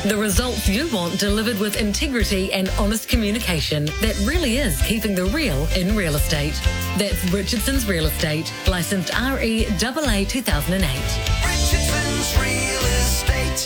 The results you want delivered with integrity and honest communication that really is keeping the real in real estate. That's Richardson's Real Estate, licensed REAA 2008. Richardson's Real Estate.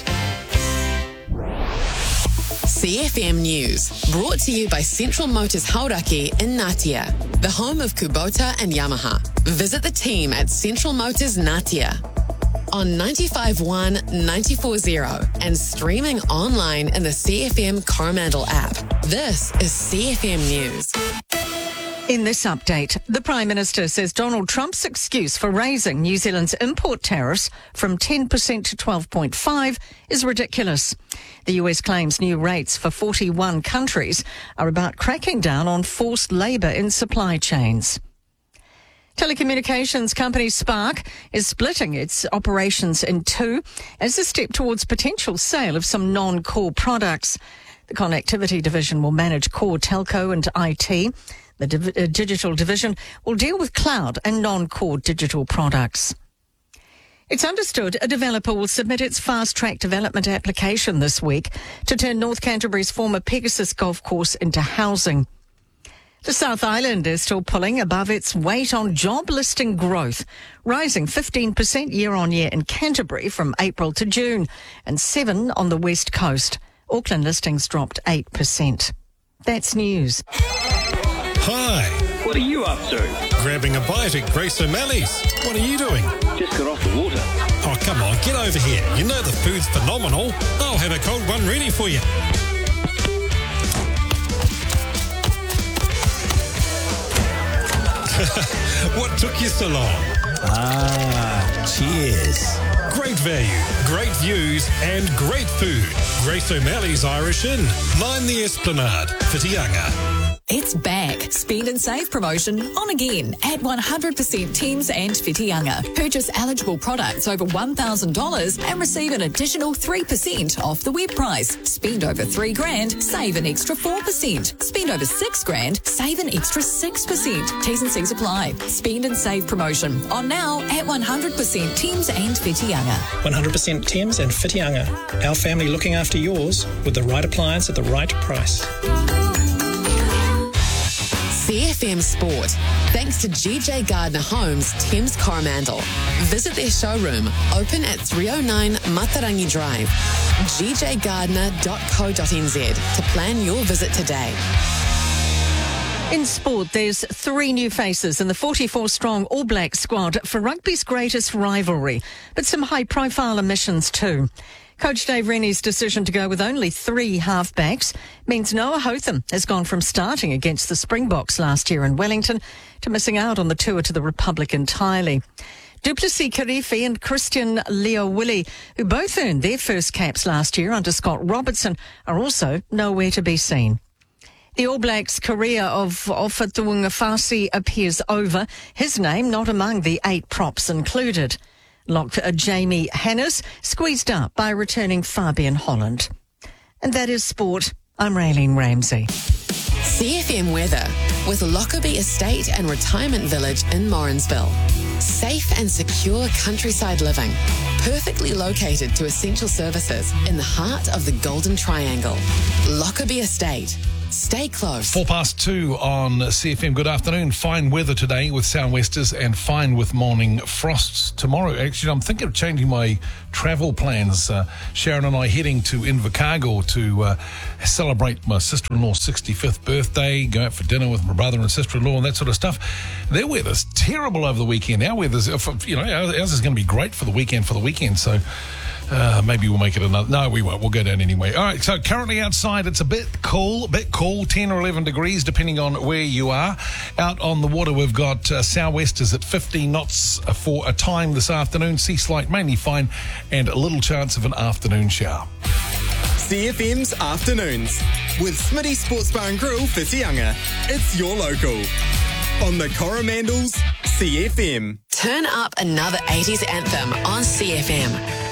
CFM News, brought to you by Central Motors Hauraki in Ngatea, the home of Kubota and Yamaha. Visit the team at Central Motors Ngatea on 95.1, 94.0 and streaming online in the CFM Coromandel app. This is CFM News. In this update, the Prime Minister says Donald Trump's excuse for raising New Zealand's import tariffs from 10% to 12.5% is ridiculous. The US claims new rates for 41 countries are about cracking down on forced labour in supply chains. Telecommunications company Spark is splitting its operations in two as a step towards potential sale of some non-core products. The connectivity division will manage core telco and IT. The digital division will deal with cloud and non-core digital products. It's understood a developer will submit its fast-track development application this week to turn North Canterbury's former Pegasus golf course into housing. The South Island is still pulling above its weight on job listing growth, rising 15% year-on-year in Canterbury from April to June and 7% on the West Coast. Auckland listings dropped 8%. That's news. Hi. What are you up to? Grabbing a bite at Grace O'Malley's. What are you doing? Just got off the water. Oh, come on, get over here. You know the food's phenomenal. I'll have a cold one ready for you. What took you so long? Cheers. Great value, great views and great food. Grace O'Malley's Irish Inn, 9 the Esplanade, Whitianga. It's back. Spend and save promotion on again at 100% Thames and Whitianga. Purchase eligible products over $1,000 and receive an additional 3% off the web price. Spend over $3,000, save an extra 4%. Spend over $6,000, save an extra 6%. T's and C's apply. Spend and save promotion on now at 100% Thames and Whitianga. 100% Thames and Whitianga. Our family looking after yours with the right appliance at the right price. CFM Sport, thanks to GJ Gardner Homes, Thames Coromandel. Visit their showroom, open at 309 Matarangi Drive, gjgardner.co.nz to plan your visit today. In sport, there's 3 new faces in the 44-strong All Black squad for rugby's greatest rivalry, but some high-profile omissions too. Coach Dave Rennie's decision to go with only 3 halfbacks means Noah Hotham has gone from starting against the Springboks last year in Wellington to missing out on the tour to the Republic entirely. Duplessis Kirifi and Christian Leo-Willie, who both earned their first caps last year under Scott Robertson, are also nowhere to be seen. The All Blacks' career of Ofa Tu'ungafasi appears over, his name not among the 8 props included. Locked Jamie Hannes squeezed up by returning Fabian Holland. And that is sport. I'm Raylene Ramsey. CFM weather with Lockerbie Estate and Retirement Village in Morrinsville. Safe and secure countryside living. Perfectly located to essential services in the heart of the Golden Triangle. Lockerbie Estate. Stay close. 2:04 on CFM. Good afternoon. Fine weather today with sou'westers and fine with morning frosts tomorrow. Actually, I'm thinking of changing my travel plans. Sharon and I heading to Invercargill to celebrate my sister-in-law's 65th birthday, go out for dinner with my brother and sister-in-law and that sort of stuff. Their weather's terrible over the weekend. Our weather's, ours is going to be great for the weekend, so maybe we'll make it another. No, we won't. We'll go down anyway. All right, so currently outside it's a bit cool, 10 or 11 degrees, depending on where you are. Out on the water, we've got sou'westers at 15 knots for a time this afternoon. Sea slight, mainly fine, and a little chance of an afternoon shower. CFM's Afternoons with Smitty Sports Bar and Grill, Whitianga. It's your local. On the Coromandel's CFM. Turn up another 80s anthem on CFM.